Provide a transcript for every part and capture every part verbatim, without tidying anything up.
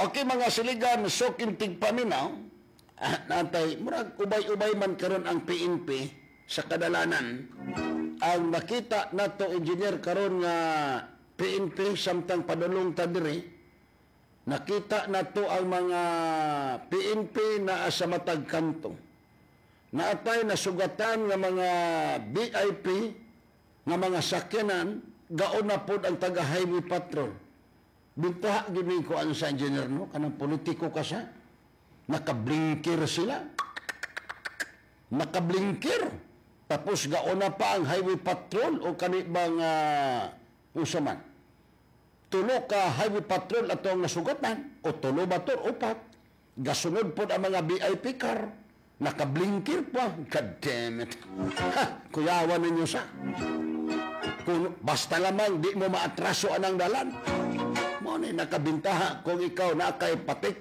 Okay, mga siligan, sokin tigpaminaw. Ah, natay, murag ubay-ubay man karon ang P N P sa kadalanan. Ang nakita nato engineer karon nga P N P samtang padulong ta diri. Nakita nato ang mga P N P na sa matag kanto. Naatay nasugatan nga mga V I P nga mga sakyanan gaon na pod ang taga highway patrol. Bintaha gini ko ano sa engineer no, kanang politiko ka siya. Nakablinkir sila. Nakablinkir. Tapos gaona pa ang highway patrol o kanibang uh, usaman. Tulo ka highway patrol atong nasugatan o tulo ba to upat. Gasunod po ang mga V I P car. Nakablinkir pa. God damn it. Ha, kuyawan ninyo sa. Kung basta lamang di mo maatraso anang dalan. Mo ni nakabintaha kung ikaw na kay patik.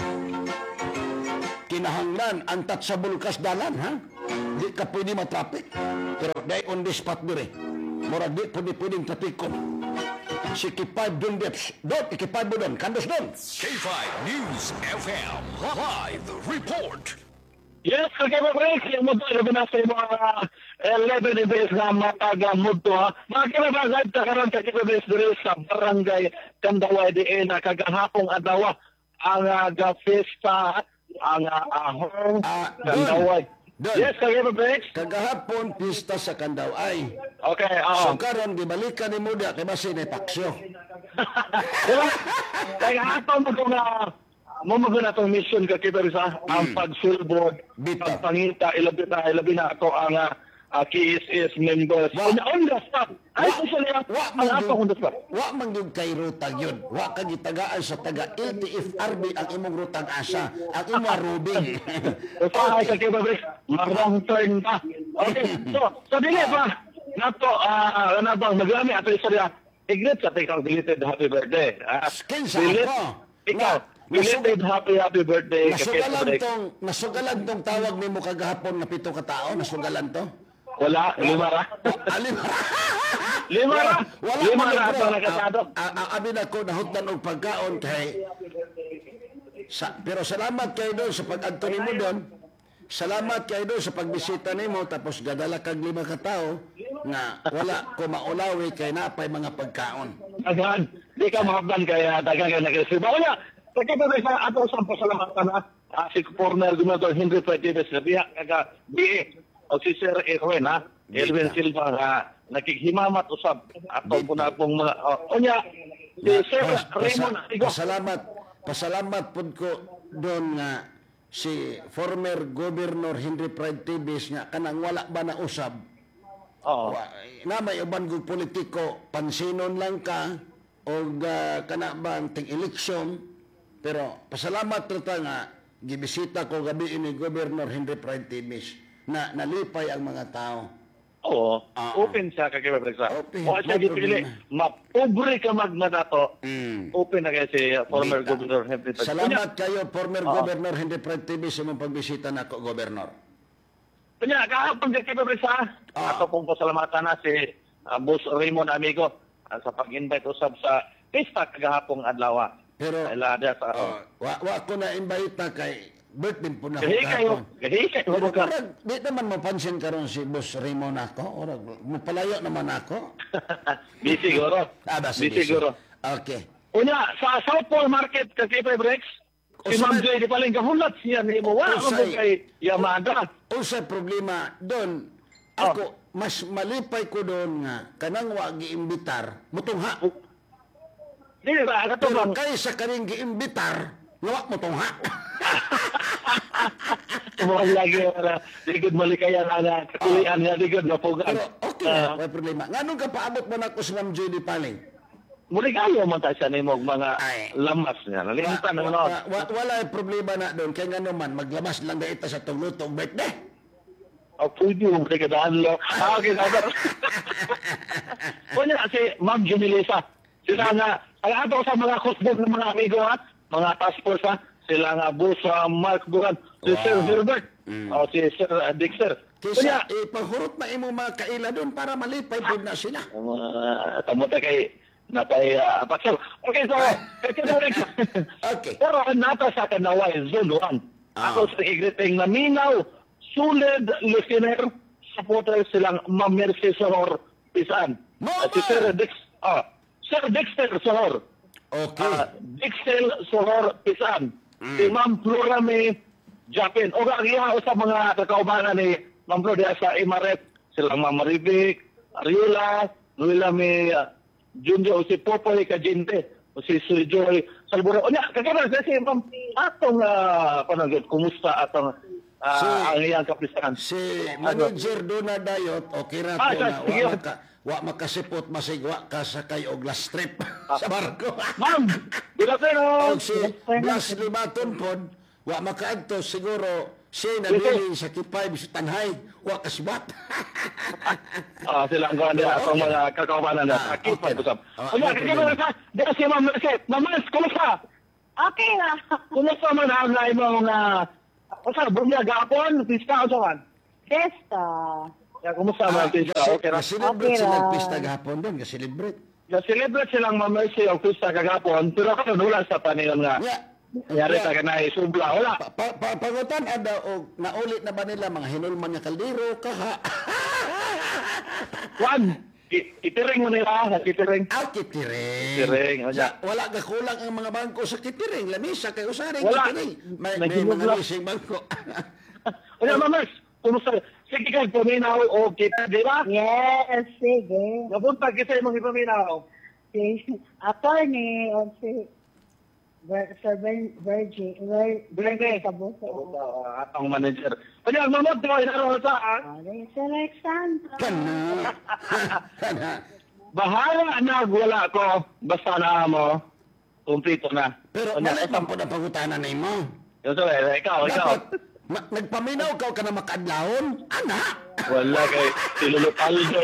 Kinahanglan untouchable kas dalan, ha? Di ka pwede matrapik. Pero day on the spot dire. Mura di pwede pwedeng trapikon. Si K five dun dips. Dot, K five mo dun. Kandos dun. K five News F M. Live report. Yes, okay po, Chris. Yung mundo, ilabi na sa mga eleven days na matagamod to, ha. Mga kinabagay, takaroon sa kipabis dito sa Barangay Kandaway, di na kagahapong adawa ang uh, gafesta, ang uh, ahong Ah, Kandaway. Dun. Yes, okay po, Chris. Kagahapon, pista sa Kandaway. Okay, So oo. karon gibalikan ni Muda kay basi ni Paksyo. Diba? Kagahapon mo kung na mo mo na itong mission ka kita sa ang pagsulbod, Bita. pagpangita, ilabi na, ilabi na ako ang uh, K S S members. Wa- On, on the spot. Ay, Wa- kung sila, wa ang man apa on the spot. Wa man gyud kay rutag yun. Wa ka gitagaan sa taga L T F R B ang imong rutag asa. Ang imong rubing. So, ay, sa kita ba, marang turn pa. Okay, so, sa dili pa, nato, ah, ano ba, maglami, ato isa niya, iglit sa tikang deleted happy birthday. Ah, Kinsa delete- ako? Ikaw, Na- deleted happy happy birthday. ka, Kate Nasugalan Drake. tong nasugalan tong tawag nimo kagahapon nga pito ka tao, nasugalan to. Wala, lima ra. Alim. Lima ra. Wala Lima man ra bro. ito nakasado. A- a- Abi na ko nahutdan og pagkaon kay sa, pero salamat kay doon sa pag-adto nimo doon. Salamat kay doon sa pagbisita nimo tapos gadala kag lima ka tawo nga wala ko maulawi kay napay mga pagkaon. Dagan, di ka makabdan kaya dagan ka nag-receive. Wala, pagkita na sa ato sa pasalamatan na uh, si former Gobernador Henry Pwedibes na biya kaga B A o si Sir Erwin ha, Erwin Silva nga nakikhimamat usab ato po na pong mga uh, o niya, si Sir Pas- Raymond pasa- Igo. Pasalamat, pasalamat pud ko doon nga si former Governor Henry Pride Tibes nga kanang wala ba na usab. Oo. Wa- na may uban kong politiko, pansinon lang ka o uh, kana ba ang ting-eleksyon. Pero pasalamat rita nga gibisita ko gabi ini Governor Henry Pride Tibes na nalipay ang mga tao. Oo, Ah, open siya kay Preksa. Open, O siya no gipili, problema. mapobre ka magmanato. Mm. Open na kay si former Bita. Governor Henry Pwedibes. Salamat kayo, former Oo. Governor Henry Pride Tibes sa mong pagbisita na ko, Governor. Kanya, kahapon kay Preksa, Ah. ato pong pasalamatan na si uh, Boss Raymond Amigo uh, sa pag-invite usab sa pista kagahapong adlaw. Pero Ilada sa uh, wa, wa ko na invite na kay birthday po na Gahi kayo, gahi kayo Pero ka. karag, di naman mapansin karon si Boss Raymond ako. Orag, mapalayo naman ako. Busy siguro. Ah, basi, Busy basi. siguro. Okay. Unya, sa South Pole Market kasi Breaks, si Usay- Ma'am Joy di paling gahulat siya ni mo. Wala ko Usay- kay Yamada. Usa problema doon, Oh. ako, mas malipay ko doon nga, kanang wa giimbitar, mutungha. Di ba, kato Pero bang, kaysa kaning giimbitar, nga wa mutungha. Tumawag lagi na ligod malikaya na na katulian nga ligod na pugan. Pero okay na, may problema. Nga nung kapaabot mo na ko sa Ma'am Judy Paling? Muli kayo man ta siya ni mo mga Ay. lamas niya. Nalimutan na no. Wa- wa- wala yung problema na doon. Kaya nga naman, maglabas lang na ita sa tugluto birthday. O pwede mo kaya kadaan lo. Ah, okay na. Kunya si Ma'am Junilisa. Sila nga, ang ato sa mga kusbog ng mga amigo ha, mga task force ha, sila nga boss uh, Mark Bugan, si Wow. Sir Gilbert, Mm. o si Sir uh, Dexter. Kunya, Kaysa, ipahurot na imo mga kaila doon para malipay po na sila. uh, tamo ta kay natay uh, paksel. Okay, so, Okay. pero nata sa kanaway, zone one. Ah. Ako sa igriting na minaw, sulid, listener, supporter silang Mamersi Sohor Pisan. Mama! At si Sir Dix, ah, Sir Dexter Sohor. Okay. Ah, Dixel Sohor Pisan. Si Ma'am Flora May Japin. O ang iya sa mga kakaubanan ni Ma'am Flora sa Imaret, silang Ma'am Maribik, Ariola, Luila May uh, Junjo, si Popoy Kajinte, o si Sir Joy Salbura. O niya, kagana kasi Ma'am, atong uh, panagod, kumusta atong uh, Si- ang iyang kapistahan. Si Manager Dona Dayot, okay ra Ah, ko na sige. wa maka, wa makasipot masigwa ka sakay og last trip sa barko. Ma'am, good afternoon. Og si Blas Limaton pod, wa makaadto siguro siya nabili sa Kipay sa Tanhay, wa kasbat. Ah, sila ang ganda atong mga kakaubanan na Ah, akit pa okay. usap. Ah, O niya, no kagana problem. sa, dito si Ma'am Merced. Ma'am Merced, kumusta? Okay na. Kumusta man ang na imong nga o sa bunya gapon, pista o sa man? Fiesta. Ya kumusta man ang pista? Okay ra. Celebrate Okay sila ra. pista gahapon doon, celebrate. Ya celebrate silang Ma'am Mercy ang pista kagapon, pero karon wala sa paniyon nga. Ya. Yari ta kanay subla wala. Pa, pa, pa, pangutan ada og naulit na ba nila mga hinulman nga kaldero kaha. Juan, i- itiring mo nila, itiring. Ah, kitiring. Kitiring, o Ya, ya. wala ka kulang ang mga bangko sa kitiring. Lamisa kay usaring Wala. kitiring. May, may Naghinog mga lang. leasing bangko. O ya Ma'am Mercy, kumusta? Sige kay paminaw o kita, di ba? Yes, sige. Napunta kita imong ipaminaw. Si attorney o si Ver, Sir Ver, Virgie. Ver, Brenge. Kabuso. Uh, atong manager. O ya, mamod ko, inaro sa ah. Ari, si Alexandra. Kana. Kana. Bahala na wala ko, basta na mo, kumplito na. Pero O niya, mali man po na pangutanan na mo. Yung sabi, ikaw, ikaw. Dapat, ma- nagpaminaw ka ka na makadlawon. Ana. Wala kay Silulot Aldo.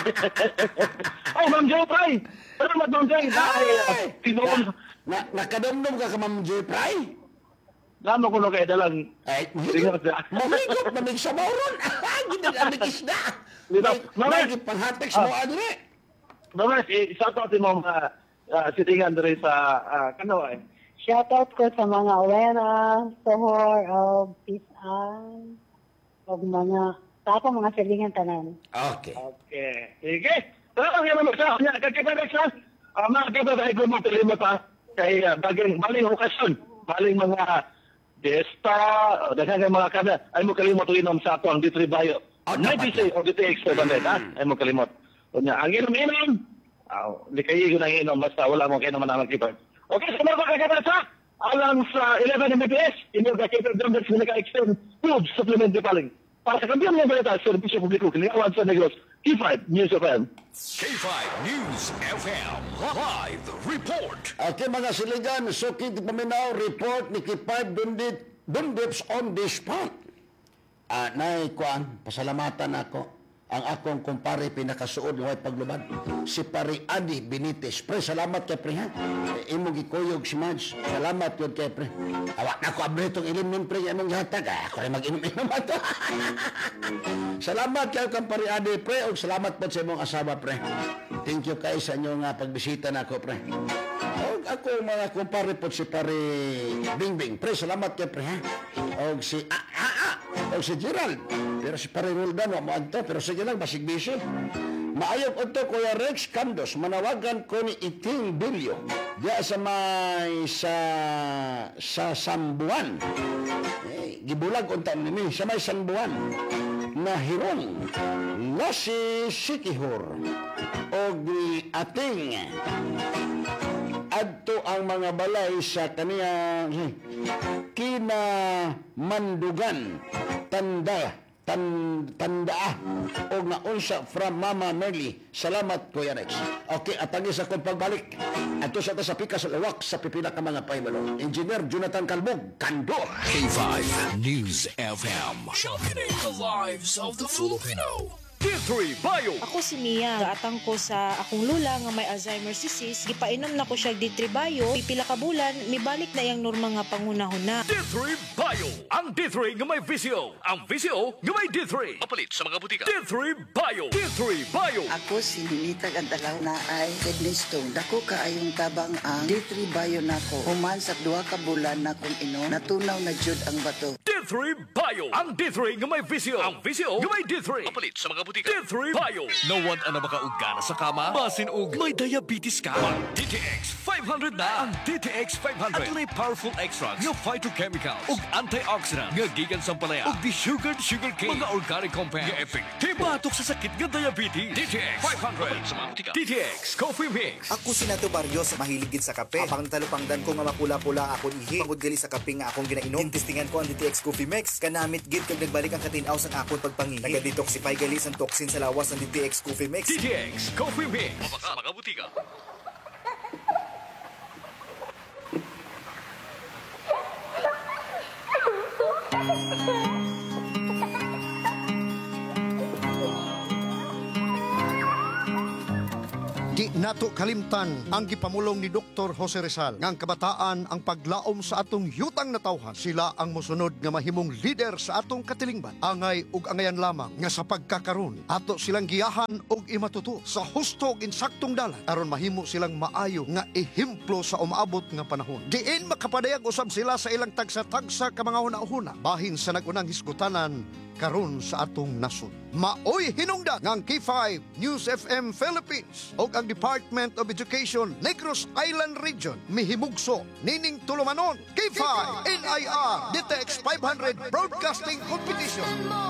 Ay, Ma'am Joy Fry! Salamat, Ma'am Joy. Dahil, Ay! tinuon. Na, nakadamdam ka ka, Ma'am Joy Pry? Lama ko na kay dalang. Ay, Ringot na. mamigop na may sabaw ron. Ginag-anig isda. Dito, May mamay. may panghatek sa mga adre. Mama, i-shout out mo mga uh, sitingan rin sa uh, Kanoy. Shoutout ko sa mga Uwera, Sohor, o Pisan, o mga, sa ako mga silingan tanan. Okay. Okay. Sige. Salamat nga naman sa kanya. Kagkita sa uh, mga kita sa ikaw mo mo pa kay uh, baging maling okasyon. Maling mga desta, o daghang kay mga kada. Ay mo kalimot inom sa ato ang ditribayo. Oh, ninety dapat six o D T X seven hundred, ha? Ay mo kalimot. O niya, ang inom-inom. Aw, di kayo yung inom basta wala mo kayo naman ang kipag. Okay, sa mga kagkita sa alang sa eleven M B P S, inyong kakita numbers na naka-extend food supplement paling. Para sa kampiyon ng balita, Serbisyo Publiko, Kiniawan sa Negros, K five News F M. K five News F M Live Report. Okay, mga siligan, Sukid Paminaw, report ni Kipay Dundit, Dundips on the spot. Ah, nay, kuan, pasalamatan ako. Ang akong kumpare pinakasuod ng way paglubad. Si Pari Adi Benitez. Pre, salamat kay Pre, ha? Eh, Imo gikuyog si Mads. Salamat yun kay Pre. Awak na ko abri itong ilim nun, Pre. Anong hatag? Ah, ako rin mag-inom-inom ato. Salamat kay kang Pari Adi, Pre. O salamat po sa imong asawa, Pre. Thank you kay sa inyong uh, pagbisita na ako, Pre. O ako mga kumpare po si Pari Bingbing. Pre, salamat kay Pre, ha? O si... Ah, ah, ah! O si Gerald. Pero si Pari Roldan, wa mo agto. Pero sige lang, basig busy. Maayog ito, Kuya Rex Candos. Manawagan ko ni Iting Bilyo. Diya sa may sa sa Sambuan. Eh, gibulag unta nimi sa may Sambuan. Na hirong na si Sikihor o ni Ating adto ang mga balay sa kaniyang eh, kina Mandugan tanda tan tanda o naunsa from Mama Merly. Salamat, Kuya Rex. Okay, atagi sa kong pagbalik ato sa ta sa pikas lawak sa pipila ka mga pahibalo. Engineer Jonathan Calbog, Kandor. K five News F M. Sharpening the lives of the Filipino. D three Bio. Ako si Mia, gaatang ko sa akong lula nga may Alzheimer's disease, gipainom na ko siya D three Bio, pipila ka bulan, mibalik na yang norma nga pangunahuna. D three Bio. Ang D three nga may visio. Ang visio nga may D three. Mapalit sa mga butika. D three Bio. D three Bio. Ako si Ninita Gandalaw na ay kidney stone. Dako kaayong tabang ang D three Bio nako. Human sa duha ka bulan na kung ino, natunaw na jud ang bato. D three Bio. Ang D three nga may visio. Ang visio nga may D three. Mapalit sa mga butika. D three Bio. Nawan ang makaugana sa kama. Basin og may diabetes ka. Mag D T X five hundred na. Ang D T X five hundred. At may powerful extracts nga phytochemicals ug antioxidants nga gikan sa palaya ug di-sugared sugar cane. Mga organic compounds nga epektibo batok sa sakit nga diabetes. D T X five hundred. Sa mga butika. D T X Coffee Mix. Ako si Nato Barrios, mahiligid sa kape. Apang talupangdan ko nga mapula-pula akong ihi. Pagod gali sa kape nga akong ginainom. Tintistingan ko ang D T X Coffee Mix. Kanamit gid kag nagbalik ang katinaw sa akong pagpangihi. Nagadetoxify gali sa toxin sa lawas ng D T X Coffee Mix. D T X Coffee Mix. Mabaka mga butika. Di nato kalimtan ang gipamulong ni Doktor Jose Rizal nga ang kabataan ang paglaom sa atong yutang na tawhan. Sila ang mosunod nga mahimong leader sa atong katilingban. Angay ug angayan lamang nga sa pagkakaron ato silang giyahan og imatuto sa husto ug insaktong dalan aron mahimo silang maayo nga ehemplo sa umaabot nga panahon. Diin makapadayag usab sila sa ilang tagsa-tagsa ka mga hunahuna bahin sa nagunang hisgutanan karon sa atong nasod. Maoy hinungdan ng K five News F M Philippines o ang Department of Education Negros Island Region mihimugso nining tulumanon K five N I R D T X five hundred Broadcasting Competition.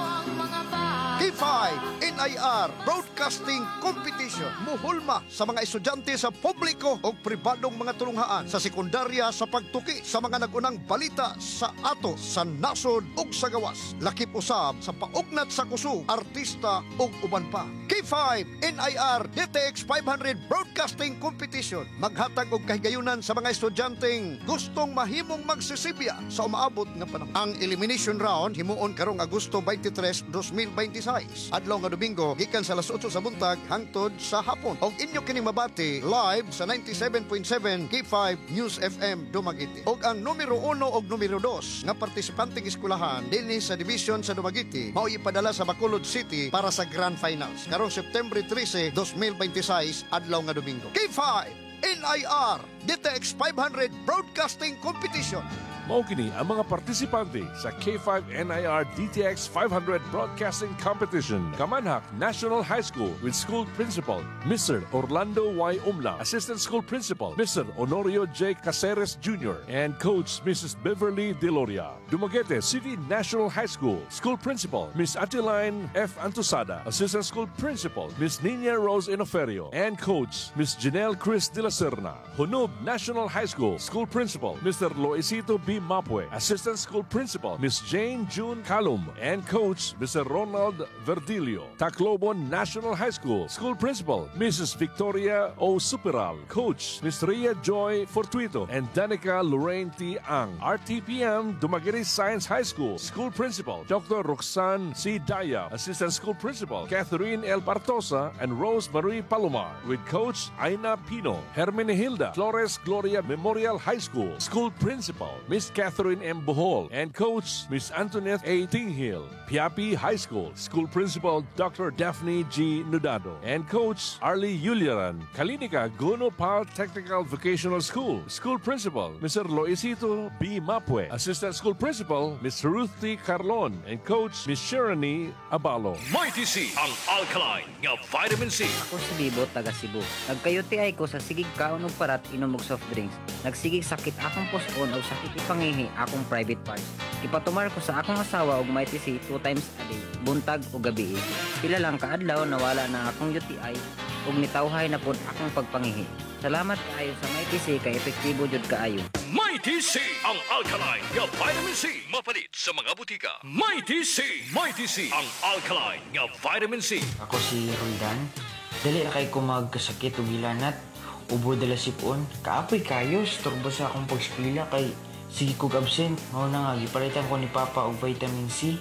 K five N I R Broadcasting Competition muhulma sa mga estudyante sa publiko o pribadong mga tulunghaan sa sekundarya sa pagtuki sa mga nagunang balita sa ato sa nasod ug sa gawas. Lakip usab sa paugnat sa kusog, artista ug uban pa. K five N I R D T X five hundred Broadcasting Competition maghatag og kahigayunan sa mga estudyanteng gustong mahimong magsisibya sa umaabot nga panahon. Ang elimination round himuon karong Agosto twenty-three, twenty twenty-six. Adlaw nga Domingo gikan sa alas otso sa buntag hangtod sa hapon. Og inyo kini mabati live sa ninety-seven point seven K five News F M Dumaguete. Og ang numero uno og numero dos nga partisipanteng eskwelahan dinhi sa division sa Dumaguete mao ipadala sa Bacolod City para sa Grand Finals karong September thirteen, twenty twenty-six adlaw nga Domingo. K five N I R D T X five hundred Broadcasting Competition. Mao kini ang mga partisipante sa K five N I R D T X five hundred Broadcasting Competition. Kamanhak National High School with School Principal Mister Orlando Y. Umla, Assistant School Principal Mister Honorio J. Caceres Junior and Coach Missus Beverly Deloria. Dumaguete City National High School School Principal Miss Atiline F. Antusada, Assistant School Principal Miss Nina Rose Inoferio and Coach Miss Janelle Chris De La Serna. Hunub National High School School Principal Mister Loisito B. Mapue, Assistant School Principal Miss Jane June Calum and Coach Mister Ronald Verdilio. Tacloban National High School School Principal Missus Victoria O. Superal, Coach Miss Ria Joy Fortuito and Danica Lorraine T. Ang. R T P M Dumaguete Science High School School Principal Doctor Roxanne C. Daya, Assistant School Principal Catherine L. Partosa and Rose Marie Palomar with Coach Aina Pino. Hermenegilda Flores Gloria Memorial High School School Principal Miss Catherine M. Bohol and Coach Miss Antoinette A. Tinghill. Piapi High School School Principal Doctor Daphne G. Nudado and Coach Arlie Yuliaran. Kalinika Gono Pal Technical Vocational School School Principal Mister Loisito B. Mapue. Assistant School Principal Miss Ruth T. Carlon and Coach Miss Sharani Abalo. Mighty C, ang alkaline nga vitamin C. Ako si Bibo, taga Cebu. Nagkayuti ay ko sa sigig kaon og parat inom og soft drinks. Nagsigig sakit akong puspon o sakit ipangihi akong private parts. Ipatumar ko sa akong asawa og Mighty C two times a day, buntag o gabi. Pila lang kaadlaw nawala na akong U T I ug nitawhay na pod akong pagpangihi. Salamat kaayo sa Mighty C kay epektibo jud kaayo. Mighty C, ang alkaline nga vitamin C. Mapalit sa mga butika. Mighty C, Mighty C, ang alkaline nga vitamin C. Ako si Roldan. Dali na kay ko magkasakit o gilanat. Ubo dala sipon. Kaapoy kayo, storbo sa akong pagskwila kay sige kog absent. Mao na nga, gipalitan ko ni Papa og vitamin C.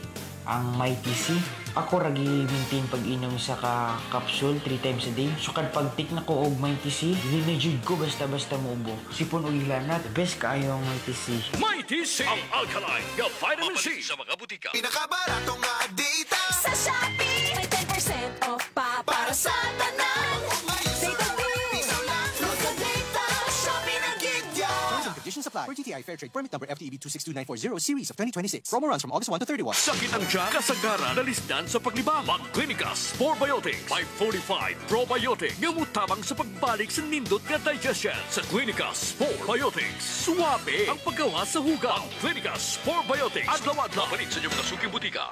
ang Mighty C. Ako ragi maintain pag-inom sa ka capsule three times a day. So kad pag-take na ko og Mighty C, dili na jud ko basta-basta muubo. Sipon og hilanat, best kaayo ang Mighty C. Mighty C, ang alkaline nga vitamin C sa mga butika. Pinakabaratong nga data Sa Shopee, may ten percent off pa para sa tanan. Data bills, load ka data, Shopee na gid ya. Terms and conditions apply. Per T T I Fair Trade Permit Number F T E B two six two nine four zero Series of twenty twenty-six. Promo runs from August first to thirty-first. Sakit ang tiyan, kasagaran, nalisdan sa paglibang. Mag-Clinicas Probiotics by forty-five Probiotic. Ngamutabang sa pagbalik sa nindot nga digestion. Sa Clinicas Probiotics, suwabe ang paggawa sa hugaw. Clinicas Probiotics. Adlaw-adlaw. Palit sa inyong kasuking butika.